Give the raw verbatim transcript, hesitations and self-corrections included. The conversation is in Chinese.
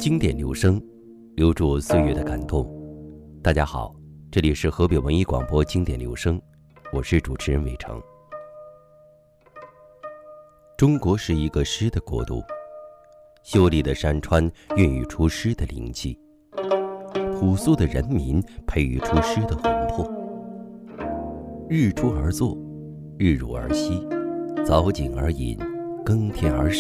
经典留声，留住岁月的感动。大家好，这里是河北文艺广播经典留声，我是主持人伟成。中国是一个诗的国度，秀丽的山川孕育出诗的灵气，朴素的人民培育出诗的魂魄。日出而作，日入而息，早景而饮，耕田而